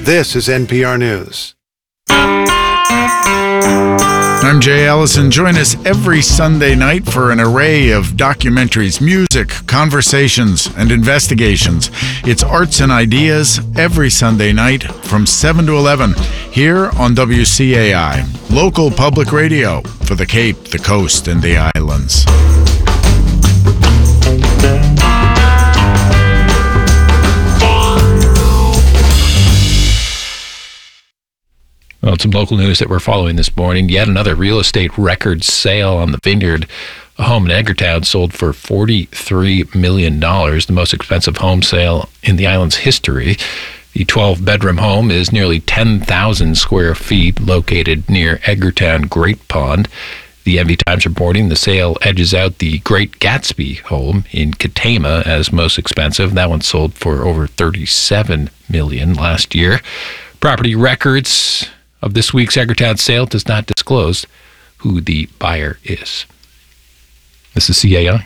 This is NPR News. I'm Jay Ellison. Join us every Sunday night for an array of documentaries, music, conversations, and investigations. It's Arts and Ideas every Sunday night from 7 to 11 here on WCAI, local public radio for the Cape, the Coast, and the Islands. Well, some local news that we're following this morning. Yet another real estate record sale on the Vineyard. A home in Edgartown sold for $43 million, the most expensive home sale in the island's history. The 12-bedroom home is nearly 10,000 square feet, located near Edgartown Great Pond. The Envy Times reporting the sale edges out the Great Gatsby home in Katama as most expensive. That one sold for over $37 million last year. Property records of this week's Edgartown sale does not disclose who the buyer is. This is CAI.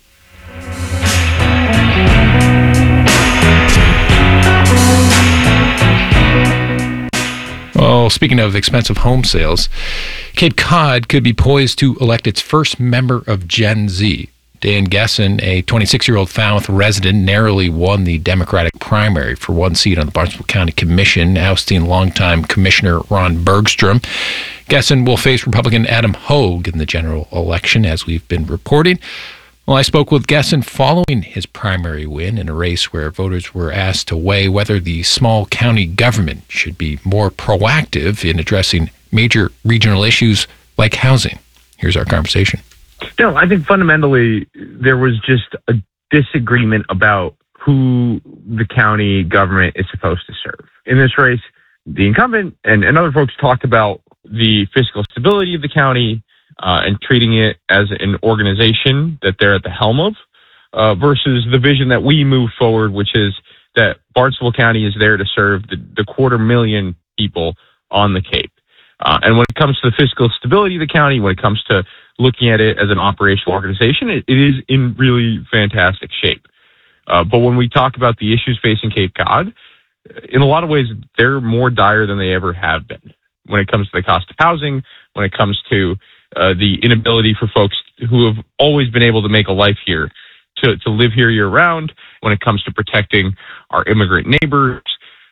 Well, speaking of expensive home sales, Cape Cod could be poised to elect its first member of Gen Z. Dan Gessen, a 26-year-old Falmouth resident, narrowly won the Democratic primary for one seat on the Barnstable County Commission, ousting longtime Commissioner Ron Bergstrom. Gessen will face Republican Adam Hogue in the general election, as we've been reporting. Well, I spoke with Gessen following his primary win in a race where voters were asked to weigh whether the small county government should be more proactive in addressing major regional issues like housing. Here's our conversation. No, I think fundamentally there was just a disagreement about who the county government is supposed to serve. In this race, the incumbent and other folks talked about the fiscal stability of the county and treating it as an organization that they're at the helm of versus the vision that we move forward, which is that Barnstable County is there to serve the 250,000 people on the Cape. And when it comes to the fiscal stability of the county, when it comes to looking at it as an operational organization, it is in really fantastic shape. But when we talk about the issues facing Cape Cod, in a lot of ways, they're more dire than they ever have been. When it comes to the cost of housing, when it comes to the inability for folks who have always been able to make a life here to live here year round, when it comes to protecting our immigrant neighbors,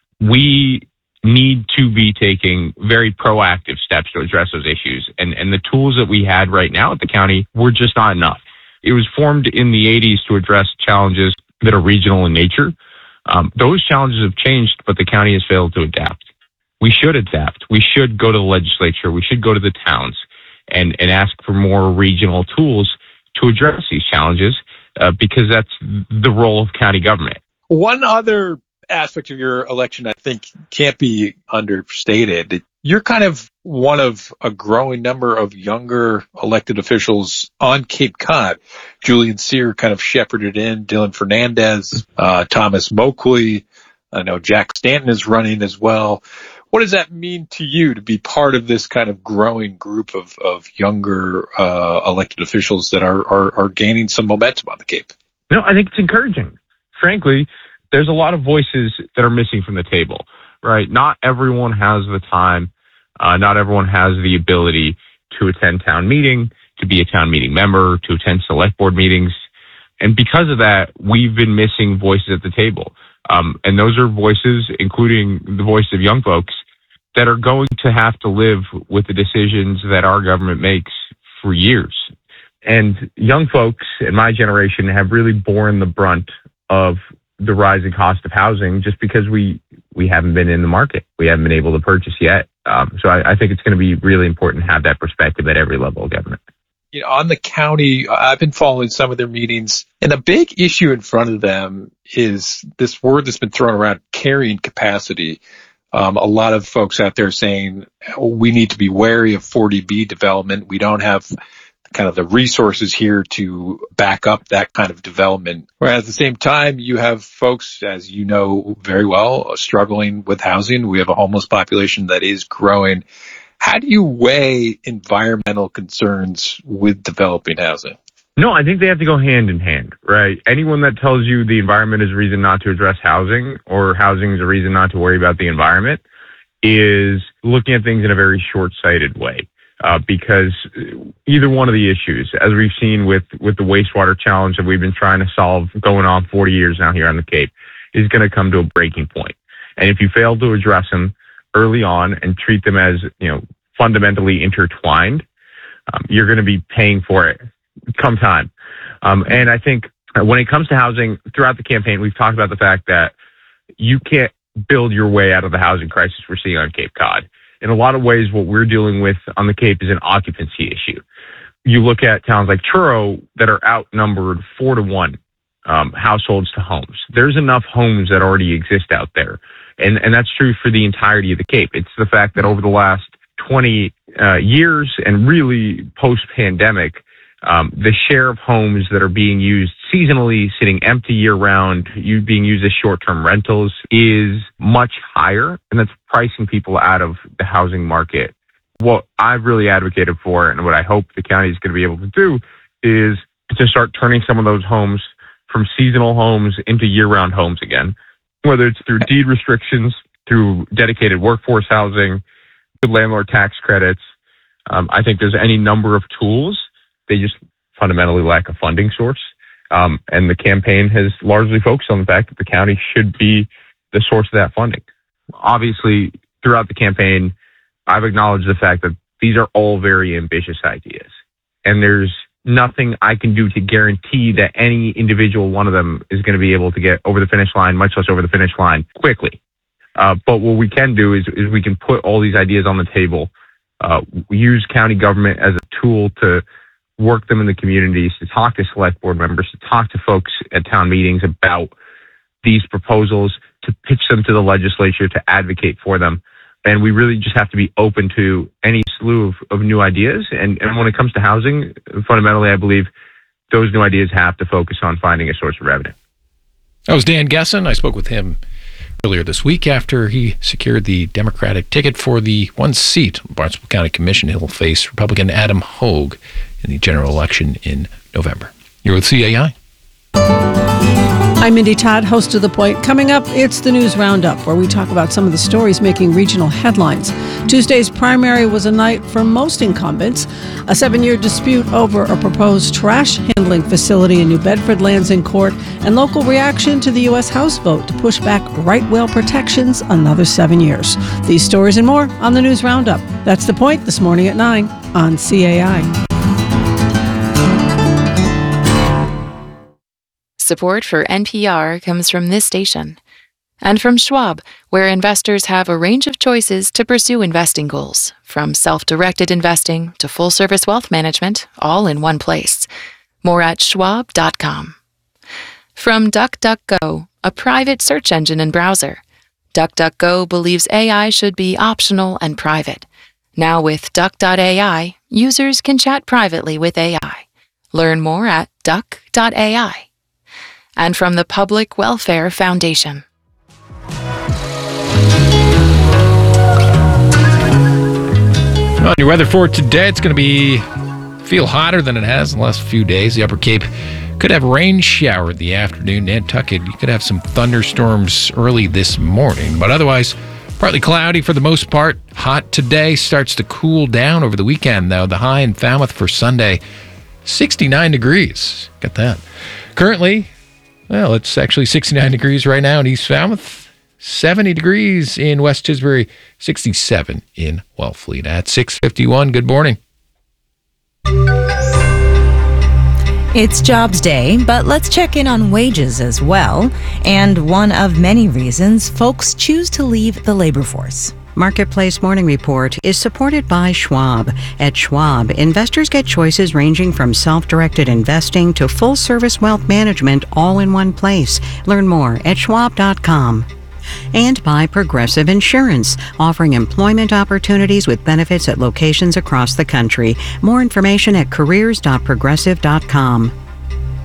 we need to be taking very proactive steps to address those issues. And the tools that we had right now at the county were just not enough. It was formed in the 80s to address challenges that are regional in nature. Those challenges have changed, but the county has failed to adapt. We should adapt. We should go to the legislature. We should go to the towns and ask for more regional tools to address these challenges because that's the role of county government. One other aspect of your election, I think, can't be understated. You're kind of one of a growing number of younger elected officials on Cape Cod. Julian Cyr kind of shepherded in, Dylan Fernandez, Thomas Moakley. I know Jack Stanton is running as well. What does that mean to you to be part of this kind of growing group of younger elected officials that are gaining some momentum on the Cape? I think it's encouraging. Frankly, there's a lot of voices that are missing from the table, right? Not everyone has the time. Not everyone has the ability to attend town meeting, to be a town meeting member, to attend select board meetings. And because of that, we've been missing voices at the table. And those are voices, including the voice of young folks, that are going to have to live with the decisions that our government makes for years. And young folks in my generation have really borne the brunt of the rising cost of housing just because we haven't been in the market. We haven't been able to purchase yet. So I think it's going to be really important to have that perspective at every level of government. On the county, I've been following some of their meetings, and a big issue in front of them is this word that's been thrown around, carrying capacity. A lot of folks out there saying we need to be wary of 40B development. We don't have kind of the resources here to back up that kind of development. Whereas at the same time, you have folks, as you know very well, struggling with housing. We have a homeless population that is growing. How do you weigh environmental concerns with developing housing? No, I think they have to go hand in hand, right? Anyone that tells you the environment is a reason not to address housing or housing is a reason not to worry about the environment is looking at things in a very short-sighted way. Because either one of the issues, as we've seen with the wastewater challenge that we've been trying to solve going on 40 years now here on the Cape, is going to come to a breaking point. And if you fail to address them early on and treat them as, fundamentally intertwined, you're going to be paying for it come time. And I think when it comes to housing, throughout the campaign, we've talked about the fact that you can't build your way out of the housing crisis we're seeing on Cape Cod. In a lot of ways, what we're dealing with on the Cape is an occupancy issue. You look at towns like Truro that are outnumbered 4-1 households to homes. There's enough homes that already exist out there. And that's true for the entirety of the Cape. It's the fact that over the last 20 years and really post-pandemic, the share of homes that are being used seasonally, sitting empty year-round, being used as short-term rentals is much higher, and that's pricing people out of the housing market. What I've really advocated for, and what I hope the county is going to be able to do, is to start turning some of those homes from seasonal homes into year-round homes again, whether it's through deed restrictions, through dedicated workforce housing, good landlord tax credits. I think there's any number of tools. They just fundamentally lack a funding source. And the campaign has largely focused on the fact that the county should be the source of that funding. Obviously, throughout the campaign, I've acknowledged the fact that these are all very ambitious ideas. And there's nothing I can do to guarantee that any individual one of them is going to be able to get over the finish line, much less over the finish line quickly. But what we can do is we can put all these ideas on the table, use county government as a tool to work them in the communities, to talk to select board members, to talk to folks at town meetings about these proposals, to pitch them to the legislature, to advocate for them. And we really just have to be open to any slew of new ideas. And when it comes to housing, fundamentally, I believe those new ideas have to focus on finding a source of revenue. That was Dan Gessen. I spoke with him earlier this week after he secured the Democratic ticket for the one seat on Barnstable County Commission. He'll face Republican Adam Hogue in the general election in November. You're with CAI. I'm Mindy Todd, host of The Point. Coming up, it's the News Roundup, where we talk about some of the stories making regional headlines. Tuesday's primary was a night for most incumbents. A 7-year dispute over a proposed trash handling facility in New Bedford lands in court, and local reaction to the U.S. House vote to push back right whale protections another 7 years. These stories and more on the News Roundup. That's The Point this morning at 9 on CAI. Support for NPR comes from this station and from Schwab, where investors have a range of choices to pursue investing goals, from self-directed investing to full-service wealth management, all in one place. More at schwab.com. From DuckDuckGo, a private search engine and browser. DuckDuckGo believes AI should be optional and private. Now with Duck.ai, users can chat privately with AI. Learn more at duck.ai. And from the Public Welfare Foundation. On your weather for today, it's going to feel hotter than it has in the last few days. The Upper Cape could have rain shower in the afternoon. Nantucket, you could have some thunderstorms early this morning, but otherwise partly cloudy for the most part. Hot today, starts to cool down over the weekend, though. The high in Falmouth for Sunday, 69 degrees. Got that. Currently, well, it's actually 69 degrees right now in East Falmouth, 70 degrees in West Tisbury, 67 in Wellfleet. At 6:51, good morning. It's Jobs Day, but let's check in on wages as well. And one of many reasons folks choose to leave the labor force. Marketplace Morning Report is supported by Schwab. At Schwab, investors get choices ranging from self-directed investing to full-service wealth management all in one place. Learn more at schwab.com. And by Progressive Insurance, offering employment opportunities with benefits at locations across the country. More information at careers.progressive.com.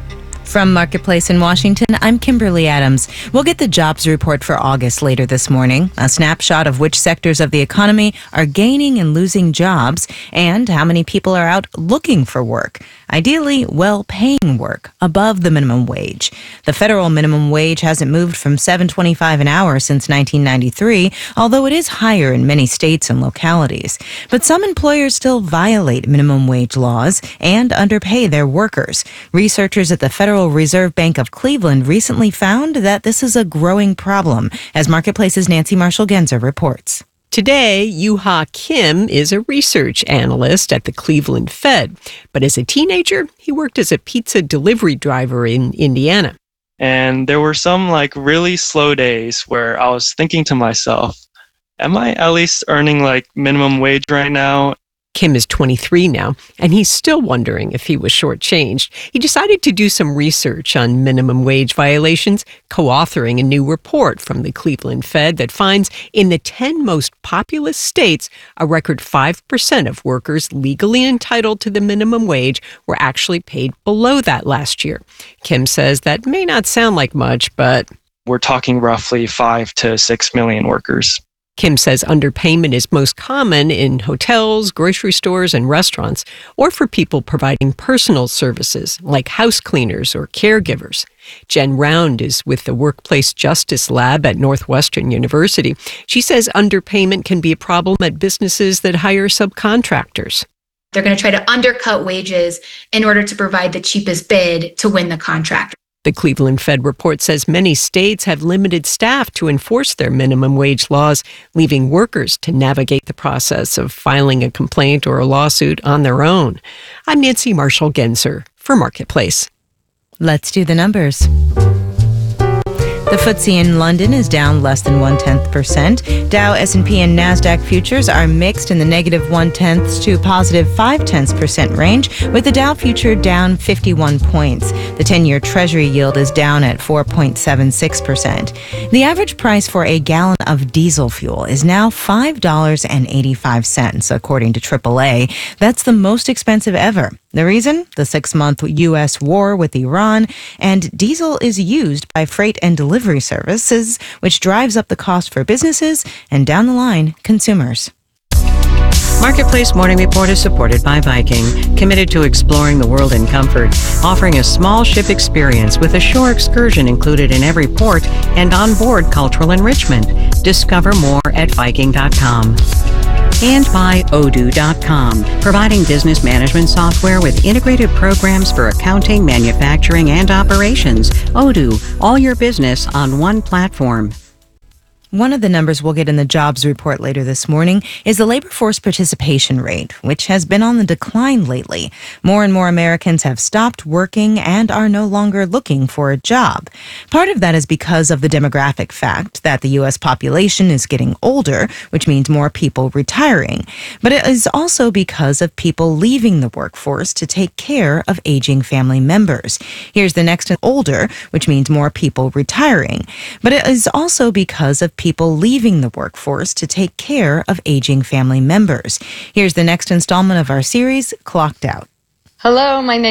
From Marketplace in Washington, I'm Kimberly Adams. We'll get the jobs report for August later this morning, a snapshot of which sectors of the economy are gaining and losing jobs, and how many people are out looking for work, ideally well-paying work, above the minimum wage. The federal minimum wage hasn't moved from $7.25 an hour since 1993, although it is higher in many states and localities. But some employers still violate minimum wage laws and underpay their workers. Researchers at the Federal Reserve Bank of Cleveland recently found that this is a growing problem, as Marketplace's Nancy Marshall-Genzer reports. Today, Yuha Kim is a research analyst at the Cleveland Fed, but as a teenager, he worked as a pizza delivery driver in Indiana. And there were some really slow days where I was thinking to myself, am I at least earning minimum wage right now? Kim is 23 now, and he's still wondering if he was shortchanged. He decided to do some research on minimum wage violations, co-authoring a new report from the Cleveland Fed that finds in the 10 most populous states, a record 5% of workers legally entitled to the minimum wage were actually paid below that last year. Kim says that may not sound like much, but we're talking roughly 5 to 6 million workers. Kim says underpayment is most common in hotels, grocery stores, and restaurants, or for people providing personal services like house cleaners or caregivers. Jen Round is with the Workplace Justice Lab at Northwestern University. She says underpayment can be a problem at businesses that hire subcontractors. They're going to try to undercut wages in order to provide the cheapest bid to win the contract. The Cleveland Fed report says many states have limited staff to enforce their minimum wage laws, leaving workers to navigate the process of filing a complaint or a lawsuit on their own. I'm Nancy Marshall-Genzer for Marketplace. Let's do the numbers. The FTSE in London is down less than 0.1%. Dow, S&P, and NASDAQ futures are mixed in the negative 0.1 to positive 0.5% range, with the Dow future down 51 points. The 10-year Treasury yield is down at 4.76%. The average price for a gallon of diesel fuel is now $5.85, according to AAA. That's the most expensive ever. The reason? The 6-month U.S. war with Iran, and diesel is used by freight and delivery services, which drives up the cost for businesses and, down the line, consumers. Marketplace Morning Report is supported by Viking, committed to exploring the world in comfort, offering a small ship experience with a shore excursion included in every port and onboard cultural enrichment. Discover more at Viking.com. And by Odoo.com, providing business management software with integrated programs for accounting, manufacturing, and operations. Odoo, all your business on one platform. One of the numbers we'll get in the jobs report later this morning is the labor force participation rate, which has been on the decline lately. More and more Americans have stopped working and are no longer looking for a job. Part of that is because of the demographic fact that the U.S. population is getting older, which means more people retiring. But it is also because of people leaving the workforce to take care of aging family members. Here's the next older, which means more people retiring. But it is also because of people leaving the workforce to take care of aging family members. Here's the next installment of our series, Clocked Out. Hello, my name